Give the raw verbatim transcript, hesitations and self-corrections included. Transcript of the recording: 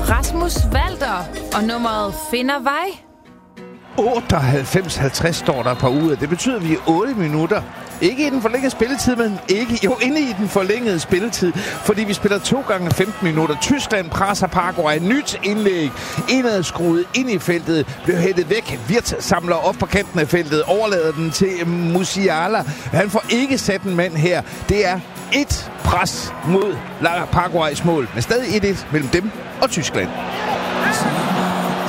Rasmus Walter og nummeret Finder Vej. otteoghalvfems halvtreds står der på uger. Det betyder, at vi er otte minutter. Ikke i den forlængede spilletid, men ikke jo inde i den forlængede spilletid, fordi vi spiller to gange femten minutter. Tyskland presser Paraguay. Nyt indlæg. Indad skruet ind i feltet. Blev hættet væk. Wirtz samler op på kanten af feltet. Overlader den til Musiala. Han får ikke sat en mand her. Det er et pres mod Paraguays mål. Men stadig et et mellem dem og Tyskland.